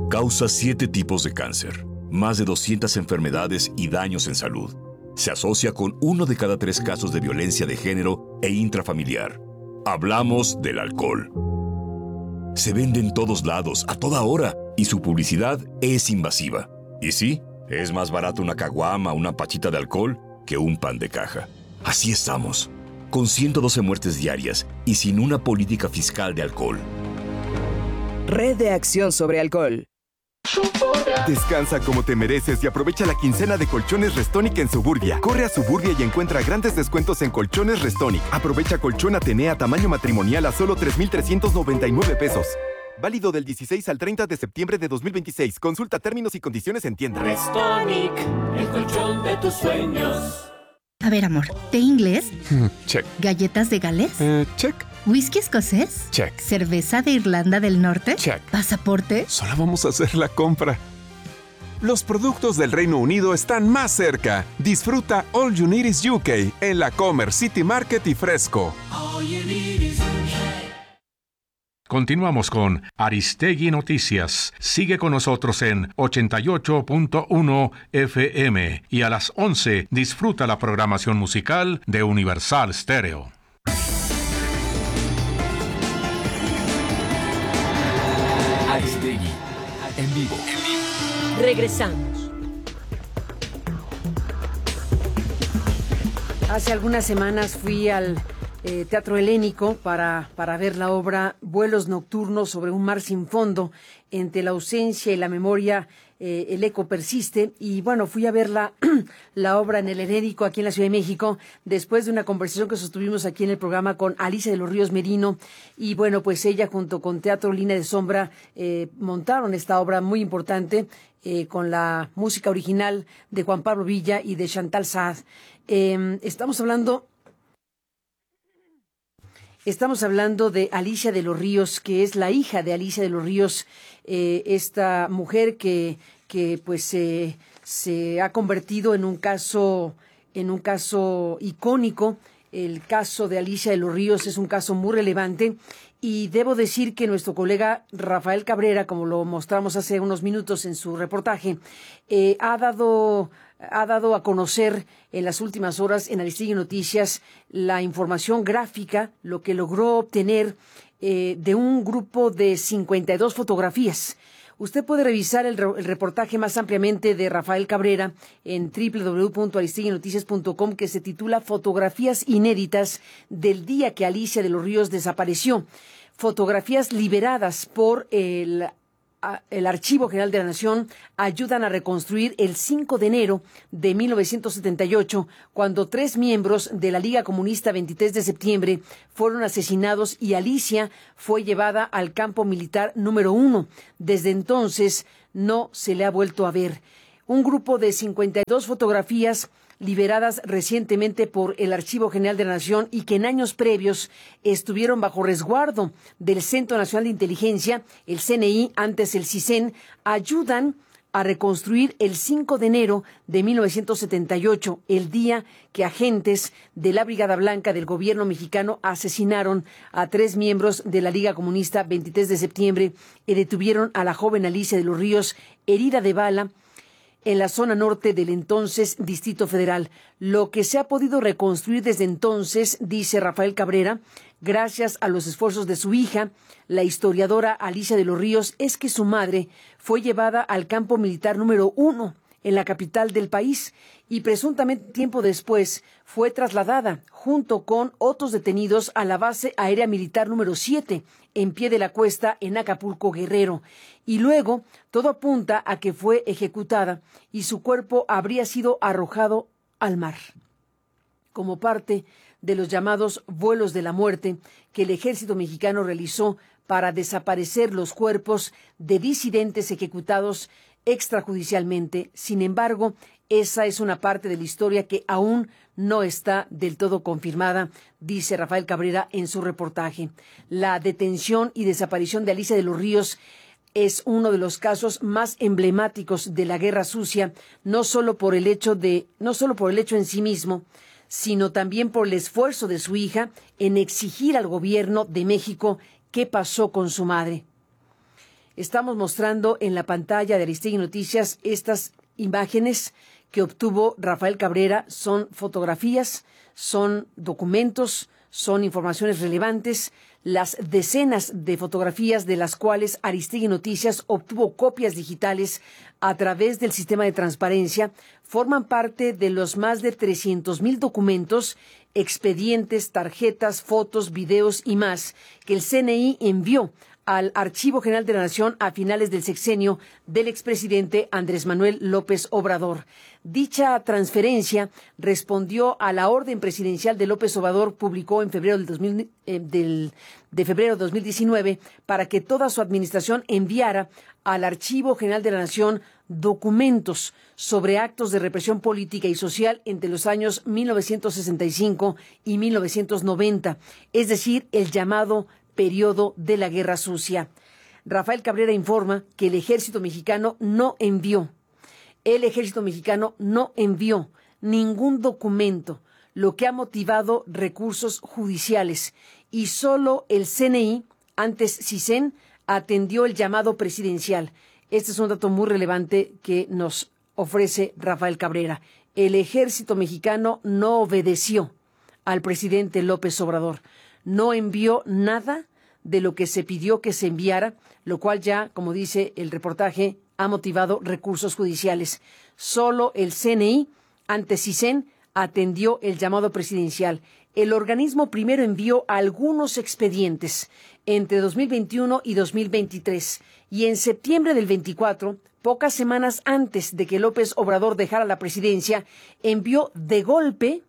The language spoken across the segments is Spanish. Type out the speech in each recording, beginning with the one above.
Causa 7 tipos de cáncer, más de 200 enfermedades y daños en salud. Se asocia con 1 de cada 3 casos de violencia de género e intrafamiliar. Hablamos del alcohol. Se vende en todos lados, a toda hora, y su publicidad es invasiva. Y sí, es más barato una caguama o una pachita de alcohol que un pan de caja. Así estamos, con 112 muertes diarias y sin una política fiscal de alcohol. Red de Acción sobre Alcohol. Descansa como te mereces y aprovecha la quincena de Colchones Restonic en Suburbia. Corre a Suburbia y encuentra grandes descuentos en Colchones Restonic. Aprovecha colchón Atenea tamaño matrimonial a solo 3,399 pesos. Válido del 16 al 30 de septiembre de 2026. Consulta términos y condiciones en tienda. Restonic, el colchón de tus sueños. A ver, amor, ¿té inglés? Check. ¿Galletas de Gales? Check. ¿Whisky escocés? Check. ¿Cerveza de Irlanda del Norte? Check. ¿Pasaporte? Solo vamos a hacer la compra. Los productos del Reino Unido están más cerca. Disfruta All You Need Is UK en la Comer City Market y Fresco. All you need is UK. Continuamos con Aristegui Noticias. Sigue con nosotros en 88.1 FM y a las 11 disfruta la programación musical de Universal Stereo. Aristegui, en vivo. Regresamos. Hace algunas semanas fui al Teatro Helénico para ver la obra Vuelos Nocturnos sobre un mar sin fondo. Entre la ausencia y la memoria, el eco persiste. Y bueno, fui a ver la obra en el Helénico aquí en la Ciudad de México, después de una conversación que sostuvimos aquí en el programa con Alicia de los Ríos Merino. Y bueno, pues ella junto con Teatro Línea de Sombra montaron esta obra muy importante con la música original de Juan Pablo Villa y de Chantal Saad. Estamos hablando de Alicia de los Ríos, que es la hija de Alicia de los Ríos, esta mujer que pues se ha convertido en un caso icónico. El caso de Alicia de los Ríos es un caso muy relevante y debo decir que nuestro colega Rafael Cabrera, como lo mostramos hace unos minutos en su reportaje, ha dado a conocer en las últimas horas en Aristegui Noticias la información gráfica, lo que logró obtener de un grupo de 52 fotografías. Usted puede revisar el reportaje más ampliamente de Rafael Cabrera en www.aristeguinoticias.com, que se titula Fotografías inéditas del día que Alicia de los Ríos desapareció. Fotografías liberadas por el Archivo General de la Nación ayudan a reconstruir el 5 de enero de 1978, cuando 3 miembros de la Liga Comunista 23 de septiembre fueron asesinados y Alicia fue llevada al campo militar número 1. Desde entonces no se le ha vuelto a ver. Un grupo de 52 fotografías liberadas recientemente por el Archivo General de la Nación y que en años previos estuvieron bajo resguardo del Centro Nacional de Inteligencia, el CNI, antes el CISEN, ayudan a reconstruir el 5 de enero de 1978, el día que agentes de la Brigada Blanca del gobierno mexicano asesinaron a 3 miembros de la Liga Comunista 23 de septiembre y detuvieron a la joven Alicia de los Ríos herida de bala en la zona norte del entonces Distrito Federal. Lo que se ha podido reconstruir desde entonces, dice Rafael Cabrera, gracias a los esfuerzos de su hija, la historiadora Alicia de los Ríos, es que su madre fue llevada al campo militar número 1 en la capital del país y presuntamente tiempo después fue trasladada junto con otros detenidos a la base aérea militar número 7 en Pie de la Cuesta en Acapulco, Guerrero. Y luego todo apunta a que fue ejecutada y su cuerpo habría sido arrojado al mar como parte de los llamados vuelos de la muerte que el ejército mexicano realizó para desaparecer los cuerpos de disidentes ejecutados extrajudicialmente. Sin embargo, esa es una parte de la historia que aún no está del todo confirmada, dice Rafael Cabrera en su reportaje. La detención y desaparición de Alicia de los Ríos es uno de los casos más emblemáticos de la guerra sucia, no solo por el hecho en sí mismo, sino también por el esfuerzo de su hija en exigir al gobierno de México qué pasó con su madre. Estamos mostrando en la pantalla de Aristegui Noticias estas imágenes que obtuvo Rafael Cabrera. Son fotografías, son documentos, son informaciones relevantes. Las decenas de fotografías de las cuales Aristegui Noticias obtuvo copias digitales a través del sistema de transparencia forman parte de los más de 300,000 documentos, expedientes, tarjetas, fotos, videos y más que el CNI envió al Archivo General de la Nación a finales del sexenio del expresidente Andrés Manuel López Obrador. Dicha transferencia respondió a la orden presidencial de López Obrador, publicó en febrero de febrero de 2019, para que toda su administración enviara al Archivo General de la Nación documentos sobre actos de represión política y social entre los años 1965 y 1990, es decir, el llamado periodo de la Guerra Sucia. Rafael Cabrera informa que el ejército mexicano no envió ningún documento, lo que ha motivado recursos judiciales, y solo el CNI, antes CISEN, atendió el llamado presidencial. Este es un dato muy relevante que nos ofrece Rafael Cabrera. El ejército mexicano no obedeció al presidente López Obrador. No envió nada de lo que se pidió que se enviara, lo cual ya, como dice el reportaje, ha motivado recursos judiciales. Solo el CNI, ante CISEN, atendió el llamado presidencial. El organismo primero envió algunos expedientes entre 2021 y 2023, y en septiembre del 24, pocas semanas antes de que López Obrador dejara la presidencia, envió de golpe,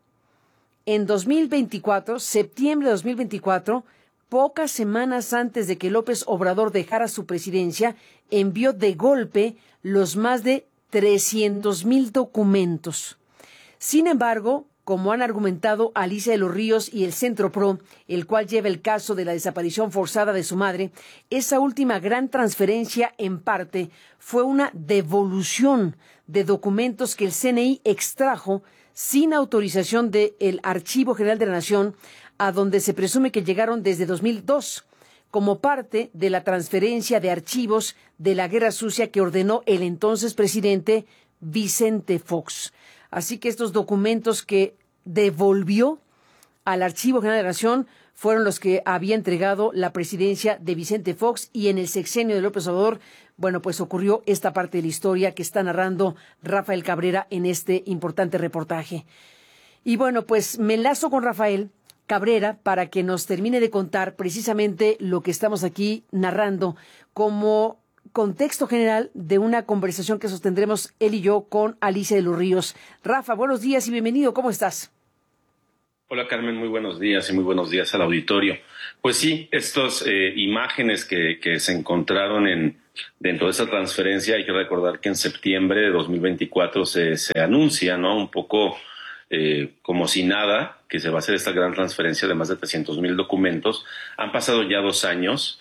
en 2024, septiembre de 2024, pocas semanas antes de que López Obrador dejara su presidencia, envió de golpe los más de 300,000 documentos. Sin embargo, como han argumentado Alicia de los Ríos y el Centro PRO, el cual lleva el caso de la desaparición forzada de su madre, esa última gran transferencia en parte fue una devolución de documentos que el CNI extrajo sin autorización del Archivo General de la Nación, a donde se presume que llegaron desde 2002, como parte de la transferencia de archivos de la Guerra Sucia que ordenó el entonces presidente Vicente Fox. Así que estos documentos que devolvió al Archivo General de la Nación fueron los que había entregado la presidencia de Vicente Fox, y en el sexenio de López Obrador, bueno, pues ocurrió esta parte de la historia que está narrando Rafael Cabrera en este importante reportaje. Y bueno, pues me enlazo con Rafael Cabrera para que nos termine de contar precisamente lo que estamos aquí narrando como contexto general de una conversación que sostendremos él y yo con Alicia de los Ríos. Rafa, buenos días y bienvenido. ¿Cómo estás? Hola Carmen, muy buenos días y muy buenos días al auditorio. Pues sí, estas imágenes que se encontraron dentro de esta transferencia, hay que recordar que en septiembre de 2024 se anuncia, ¿no? Un poco como si nada, que se va a hacer esta gran transferencia de más de 300,000 documentos. Han pasado ya 2 años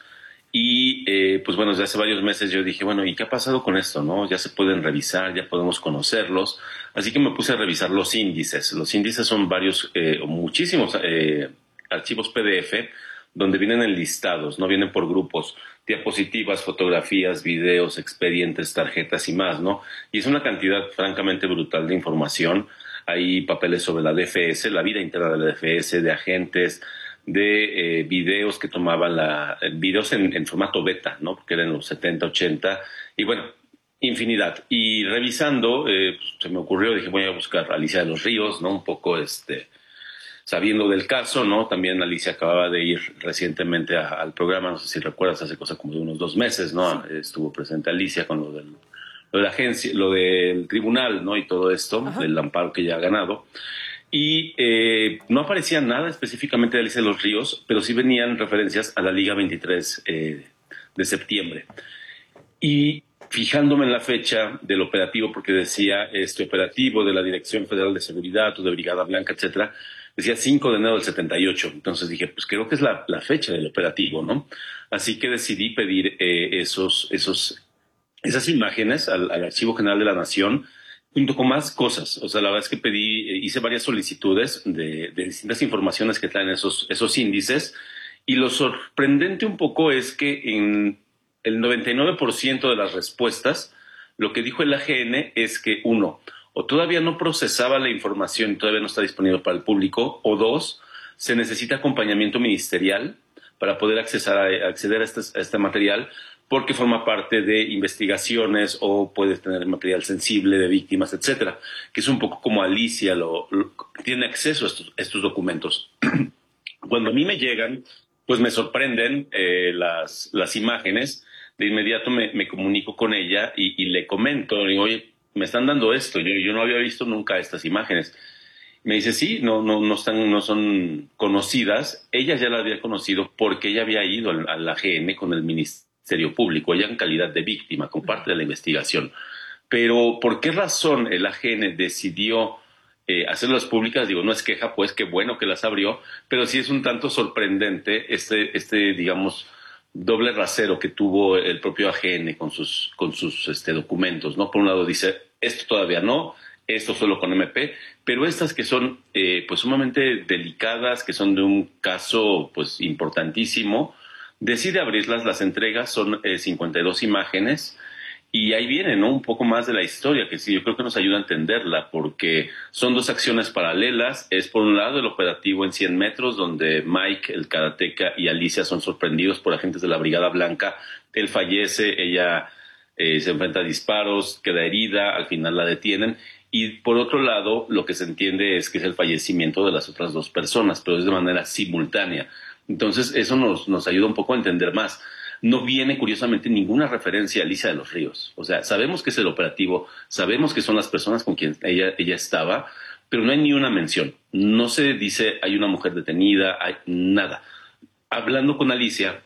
y pues bueno, desde hace varios meses yo dije, bueno, ¿y qué ha pasado con esto, no? Ya se pueden revisar, ya podemos conocerlos. Así que me puse a revisar los índices. Los índices son varios, muchísimos archivos PDF donde vienen enlistados, no vienen por grupos, diapositivas, fotografías, videos, expedientes, tarjetas y más, ¿no? Y es una cantidad francamente brutal de información. Hay papeles sobre la DFS, la vida interna de la DFS, de agentes, de videos que tomaban videos en formato beta, ¿no? Porque eran los 70, 80, y bueno, infinidad. Y revisando, se me ocurrió, dije, voy a buscar a Alicia de los Ríos, ¿no? Un poco sabiendo del caso, ¿no? También Alicia acababa de ir recientemente al programa, no sé si recuerdas, hace cosa como de unos 2 meses, ¿no? Sí. Estuvo presente Alicia con lo de la agencia, lo del tribunal, ¿no? Y todo esto, ajá, del amparo que ya ha ganado. Y no aparecía nada específicamente de Alicia de los Ríos, pero sí venían referencias a la Liga 23 de septiembre. Y fijándome en la fecha del operativo, porque decía este operativo de la Dirección Federal de Seguridad o de Brigada Blanca, etcétera, decía 5 de enero del 78. Entonces dije, pues creo que es la fecha del operativo, ¿no? Así que decidí pedir esas imágenes al Archivo General de la Nación, junto con más cosas. O sea, la verdad es que hice varias solicitudes de distintas informaciones que traen esos índices, y lo sorprendente un poco es que en el 99% de las respuestas, lo que dijo el AGN es que, uno, o todavía no procesaba la información y todavía no está disponible para el público, o dos, se necesita acompañamiento ministerial para poder acceder a este material, porque forma parte de investigaciones o puede tener material sensible de víctimas, etcétera, que es un poco como Alicia tiene acceso a estos documentos. Cuando a mí me llegan, pues me sorprenden las imágenes. De inmediato me comunico con ella y le comento, le digo, oye, me están dando esto, yo no había visto nunca estas imágenes. Me dice, sí, no son conocidas. Ella ya la había conocido porque ella había ido al AGN con el Ministerio Público, ella en calidad de víctima, como parte de la investigación. Pero, ¿por qué razón el AGN decidió hacerlas públicas? Digo, no es queja, pues qué bueno que las abrió, pero sí es un tanto sorprendente digamos, doble rasero que tuvo el propio AGN con sus documentos, ¿no? Por un lado dice, esto todavía no, esto solo con MP, pero estas que son pues sumamente delicadas, que son de un caso pues importantísimo, decide abrirlas, las entregas, son 52 imágenes, y ahí viene, ¿no? Un poco más de la historia, que sí, yo creo que nos ayuda a entenderla, porque son dos acciones paralelas. Es por un lado el operativo en 100 metros, donde Mike, el karateca, y Alicia son sorprendidos por agentes de la Brigada Blanca. Él fallece, ella se enfrenta a disparos, queda herida, al final la detienen. Y por otro lado, lo que se entiende es que es el fallecimiento de las otras dos personas, pero es de manera simultánea. Entonces, eso nos ayuda un poco a entender más. No viene, curiosamente, ninguna referencia a Alicia de los Ríos. O sea, sabemos que es el operativo, sabemos que son las personas con quien ella estaba, pero no hay ni una mención. No se dice, hay una mujer detenida, hay nada. Hablando con Alicia,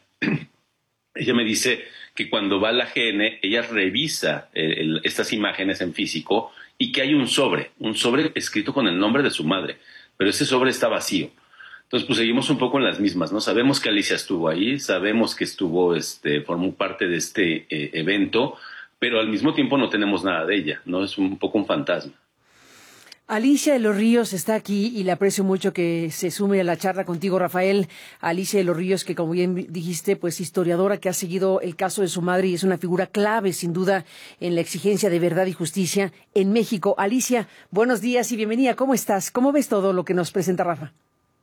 ella me dice que cuando va a la AGN, ella revisa estas imágenes en físico y que hay un sobre escrito con el nombre de su madre, pero ese sobre está vacío. Entonces, pues seguimos un poco en las mismas, ¿no? Sabemos que Alicia estuvo ahí, sabemos que formó parte de este evento, pero al mismo tiempo no tenemos nada de ella, ¿no? Es un poco un fantasma. Alicia de los Ríos está aquí y le aprecio mucho que se sume a la charla contigo, Rafael. Alicia de los Ríos, que como bien dijiste, pues historiadora que ha seguido el caso de su madre y es una figura clave, sin duda, en la exigencia de verdad y justicia en México. Alicia, buenos días y bienvenida. ¿Cómo estás? ¿Cómo ves todo lo que nos presenta Rafa?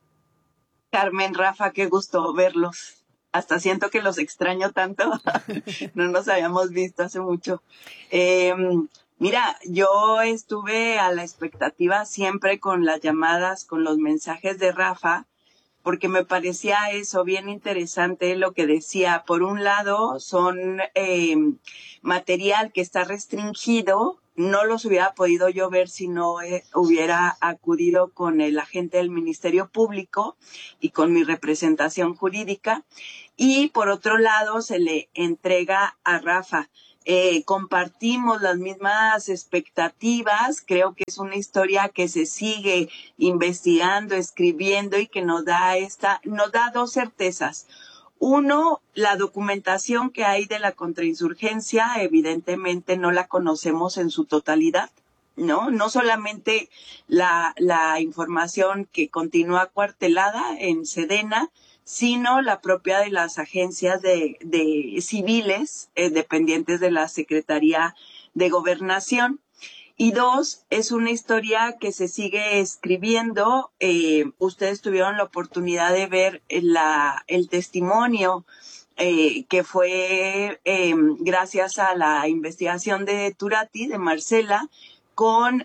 Carmen, Rafa, qué gusto verlos. Hasta siento que los extraño tanto. No nos habíamos visto hace mucho. Mira, yo estuve a la expectativa siempre con las llamadas, con los mensajes de Rafa, porque me parecía eso bien interesante lo que decía. Por un lado, son material que está restringido. No los hubiera podido yo ver si no hubiera acudido con el agente del Ministerio Público y con mi representación jurídica. Y por otro lado, se le entrega a Rafa. Compartimos las mismas expectativas. Creo que es una historia que se sigue investigando, escribiendo y que nos da dos certezas. Uno, la documentación que hay de la contrainsurgencia, evidentemente no la conocemos en su totalidad, ¿no? No solamente la información que continúa cuartelada en Sedena, sino la propia de las agencias de civiles dependientes de la Secretaría de Gobernación. Y dos, es una historia que se sigue escribiendo. Ustedes tuvieron la oportunidad de ver el testimonio que fue gracias a la investigación de Turati, de Marcela, con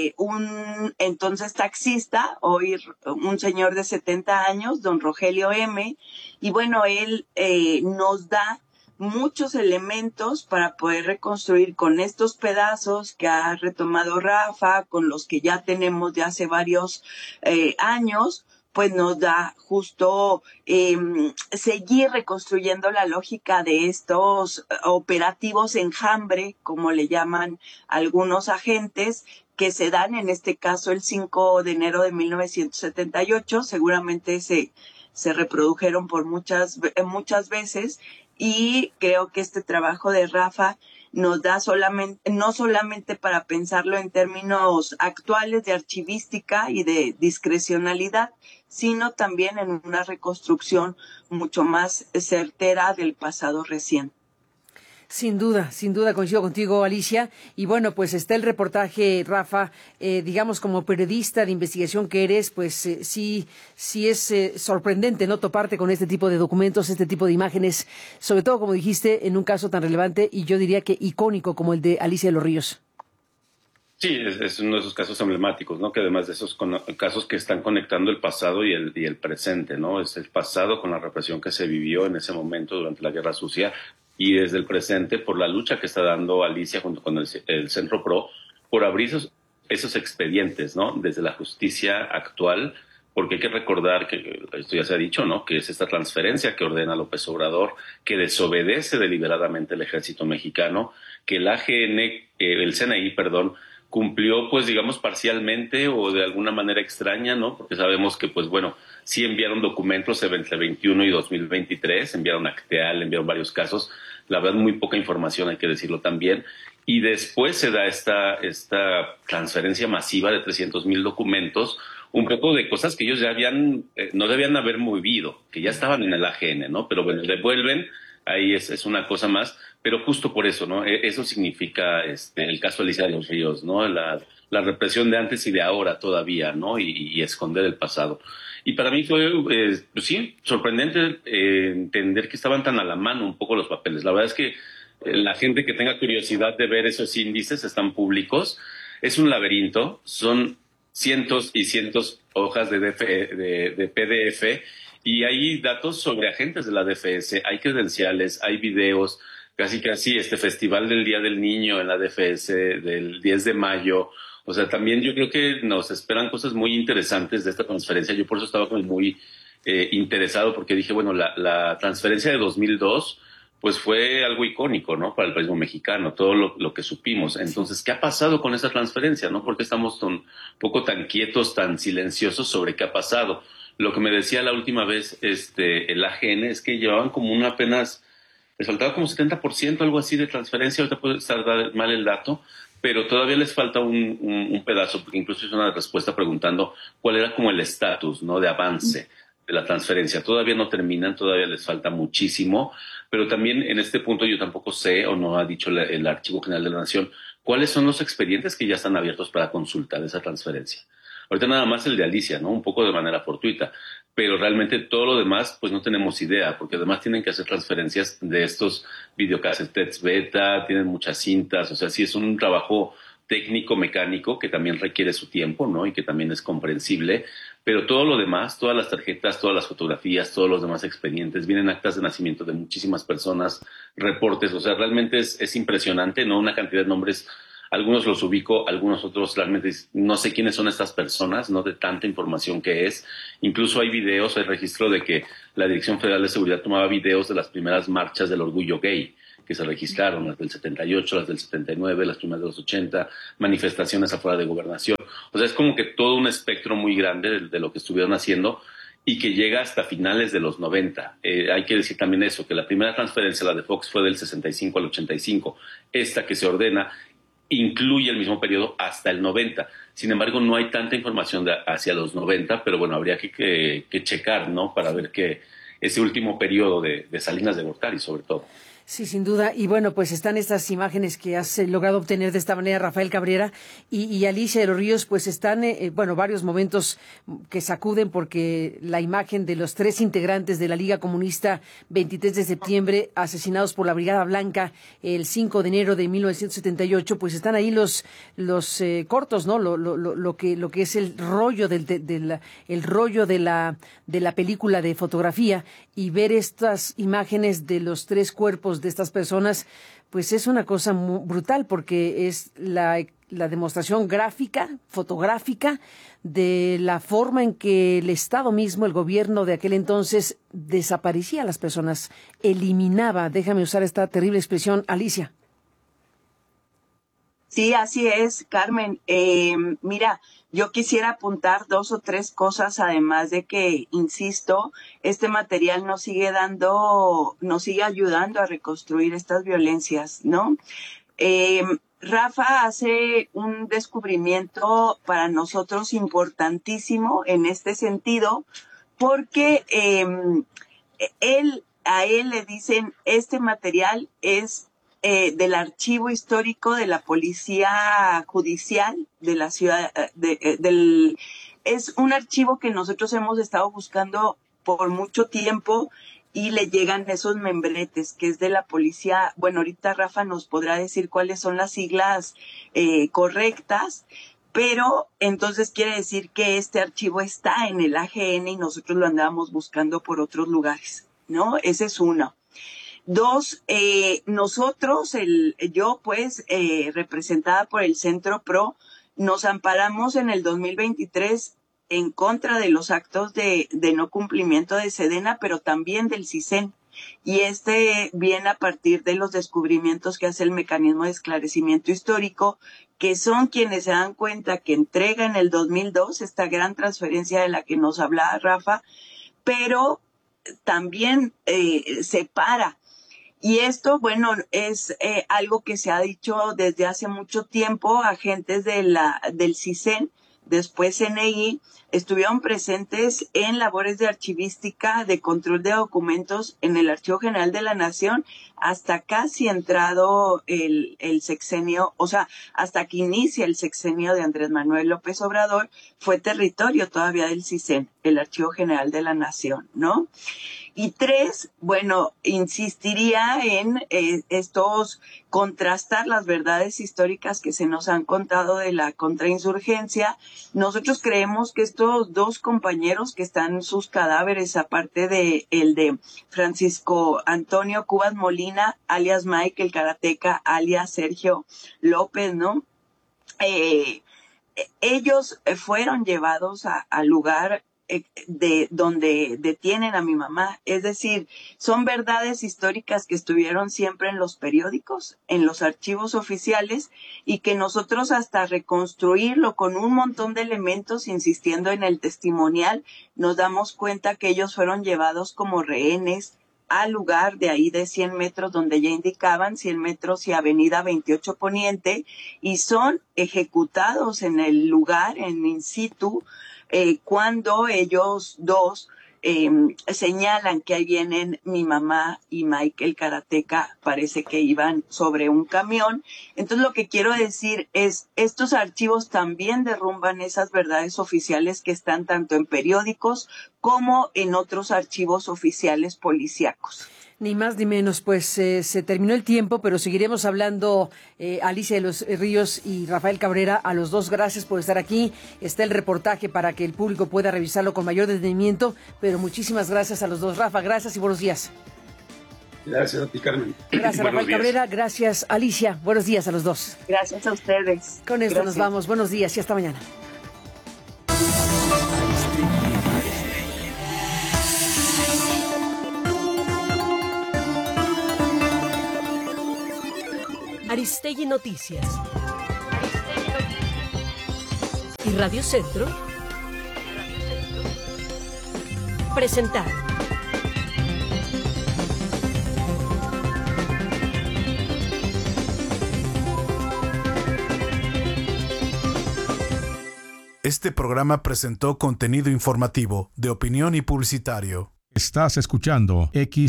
un entonces taxista, hoy un señor de 70 años, don Rogelio M. Y bueno, él nos da muchos elementos para poder reconstruir con estos pedazos que ha retomado Rafa, con los que ya tenemos de hace varios años, pues nos da justo seguir reconstruyendo la lógica de estos operativos enjambre, como le llaman algunos agentes, que se dan en este caso el 5 de enero de 1978, seguramente se reprodujeron por muchas veces. Y creo que este trabajo de Rafa nos da no solamente para pensarlo en términos actuales de archivística y de discrecionalidad, sino también en una reconstrucción mucho más certera del pasado reciente. Sin duda coincido contigo, Alicia. Y bueno, pues está el reportaje, Rafa, digamos como periodista de investigación que eres, pues sí es sorprendente, ¿no? Toparte con este tipo de documentos, este tipo de imágenes, sobre todo, como dijiste, en un caso tan relevante y yo diría que icónico como el de Alicia de los Ríos. Sí, es uno de esos casos emblemáticos, ¿no? Que además de esos casos que están conectando el pasado y el presente, ¿no? Es el pasado con la represión que se vivió en ese momento durante la Guerra Sucia y desde el presente por la lucha que está dando Alicia junto con el Centro PRO por abrir esos expedientes, ¿no? Desde la justicia actual, porque hay que recordar que esto ya se ha dicho, ¿no? Que es esta transferencia que ordena López Obrador, que desobedece deliberadamente el ejército mexicano, que el el CNI, cumplió, pues, digamos, parcialmente o de alguna manera extraña, ¿no? Porque sabemos que, pues, bueno, sí enviaron documentos entre 21 y 2023, enviaron Acteal, enviaron varios casos, la verdad, muy poca información, hay que decirlo también, y después se da esta transferencia masiva de 300,000 documentos, un poco de cosas que ellos ya no debían haber movido, que ya estaban en el AGN, ¿no? Pero bueno, devuelven, ahí es una cosa más, pero justo por eso, ¿no? Eso significa el caso de Alicia de los Ríos, ¿no? La represión de antes y de ahora todavía, ¿no? Y esconder el pasado. Y para mí fue, pues sí, sorprendente entender que estaban tan a la mano un poco los papeles. La verdad es que la gente que tenga curiosidad de ver esos índices están públicos. Es un laberinto, son cientos y cientos hojas de PDF y hay datos sobre agentes de la DFS, hay credenciales, hay videos, casi este festival del Día del Niño en la DFS del 10 de mayo. O sea, también yo creo que nos esperan cosas muy interesantes de esta transferencia. Yo por eso estaba como muy interesado porque dije, bueno, la transferencia de 2002 pues fue algo icónico, ¿no? Para el país mexicano, todo lo que supimos. Entonces, ¿qué ha pasado con esa transferencia, no? ¿Por qué estamos tan quietos, tan silenciosos sobre qué ha pasado? Lo que me decía la última vez el AGN es que llevaban como les faltaba como 70%, algo así de transferencia. Ahorita puede estar mal el dato, pero todavía les falta un pedazo, porque incluso hice una respuesta preguntando cuál era como el estatus, ¿no? De avance de la transferencia. Todavía no terminan, todavía les falta muchísimo, pero también en este punto yo tampoco sé, o no ha dicho el Archivo General de la Nación, cuáles son los expedientes que ya están abiertos para consulta de esa transferencia. Ahorita nada más el de Alicia, ¿no? Un poco de manera fortuita, pero realmente todo lo demás, pues no tenemos idea, porque además tienen que hacer transferencias de estos videocassettes beta, tienen muchas cintas, o sea, sí es un trabajo técnico, mecánico, que también requiere su tiempo, ¿no? Y que también es comprensible, pero todo lo demás, todas las tarjetas, todas las fotografías, todos los demás expedientes, vienen actas de nacimiento de muchísimas personas, reportes, o sea, realmente es impresionante, ¿no? Una cantidad de nombres. Algunos los ubico, algunos otros realmente no sé quiénes son estas personas, no de tanta información que es. Incluso hay videos, hay registro de que la Dirección Federal de Seguridad tomaba videos de las primeras marchas del orgullo gay que se registraron, las del 78, las del 79, las primeras de los 80, manifestaciones afuera de Gobernación. O sea, es como que todo un espectro muy grande de lo que estuvieron haciendo y que llega hasta finales de los 90. Hay que decir también eso, que la primera transferencia, la de Fox, fue del 65 al 85. Esta que se ordena incluye el mismo periodo hasta el 90. Sin embargo, no hay tanta información hacia los 90, pero bueno, habría que checar, ¿no? Para ver que ese último periodo de Salinas de Gortari, sobre todo. Sí, sin duda. Y bueno, pues están estas imágenes que has logrado obtener de esta manera, Rafael Cabrera, y Alicia de los Ríos, pues están, varios momentos que sacuden porque la imagen de los 3 integrantes de la Liga Comunista, 23 de septiembre, asesinados por la Brigada Blanca el 5 de enero de 1978, pues están ahí los cortos, ¿no? Lo que es el rollo el rollo de la película de fotografía, y ver estas imágenes de los 3 cuerpos de estas personas, pues es una cosa muy brutal porque es la demostración gráfica, fotográfica, de la forma en que el Estado mismo, el gobierno de aquel entonces, desaparecía a las personas, eliminaba, déjame usar esta terrible expresión, Alicia. Sí, así es, Carmen. Mira, yo quisiera apuntar 2 o 3 cosas, además de que, insisto, este material nos sigue ayudando a reconstruir estas violencias, ¿no? Rafa hace un descubrimiento para nosotros importantísimo en este sentido, porque a él le dicen, este material es del archivo histórico de la Policía Judicial de la ciudad, es un archivo que nosotros hemos estado buscando por mucho tiempo y le llegan esos membretes, que es de la policía. Bueno, ahorita Rafa nos podrá decir cuáles son las siglas correctas, pero entonces quiere decir que este archivo está en el AGN y nosotros lo andábamos buscando por otros lugares, ¿no? Ese es uno. Dos, nosotros, yo pues, representada por el Centro PRO, nos amparamos en el 2023 en contra de los actos de no cumplimiento de Sedena, pero también del CISEN. Y viene a partir de los descubrimientos que hace el Mecanismo de Esclarecimiento Histórico, que son quienes se dan cuenta que entrega en el 2002 esta gran transferencia de la que nos hablaba Rafa, pero también separa. Y esto, bueno, es algo que se ha dicho desde hace mucho tiempo. Agentes del CISEN, después CNI, estuvieron presentes en labores de archivística, de control de documentos en el Archivo General de la Nación, hasta casi entrado el sexenio, o sea, hasta que inicia el sexenio de Andrés Manuel López Obrador, fue territorio todavía del CISEN, el Archivo General de la Nación, ¿no? Y tres, bueno, insistiría en contrastar las verdades históricas que se nos han contado de la contrainsurgencia. Nosotros creemos que estos dos compañeros que están sus cadáveres, aparte de el de Francisco Antonio Cubas Molina, alias Mike el Karateca, alias Sergio López, ¿no? Ellos fueron llevados al lugar de donde detienen a mi mamá. Es decir, son verdades históricas que estuvieron siempre en los periódicos, en los archivos oficiales, y que nosotros hasta reconstruirlo con un montón de elementos, insistiendo en el testimonial, nos damos cuenta que ellos fueron llevados como rehenes al lugar de ahí de 100 metros donde ya indicaban, 100 metros y avenida 28 Poniente, y son ejecutados en el lugar, en in situ, cuando ellos dos señalan que ahí vienen mi mamá y Mike el Karateca, parece que iban sobre un camión. Entonces lo que quiero decir es, estos archivos también derrumban esas verdades oficiales que están tanto en periódicos como en otros archivos oficiales policíacos. Ni más ni menos, pues se terminó el tiempo, pero seguiremos hablando. Alicia de los Ríos y Rafael Cabrera, a los dos, gracias por estar aquí. Está el reportaje para que el público pueda revisarlo con mayor detenimiento, pero muchísimas gracias a los dos. Rafa, gracias y buenos días. Gracias a ti, Carmen. Gracias, Rafael Cabrera. Gracias, Alicia. Buenos días a los dos. Gracias a ustedes. Con esto nos vamos. Buenos días y hasta mañana. Aristegui Noticias. Y Radio Centro presentaron. Este programa presentó contenido informativo, de opinión y publicitario. Estás escuchando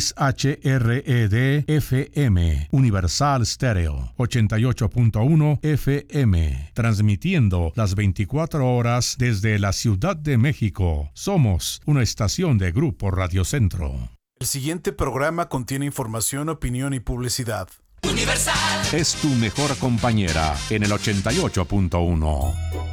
XHRED-FM, Universal Stereo, 88.1 FM, transmitiendo las 24 horas desde la Ciudad de México. Somos una estación de Grupo Radio Centro. El siguiente programa contiene información, opinión y publicidad. Universal es tu mejor compañera en el 88.1.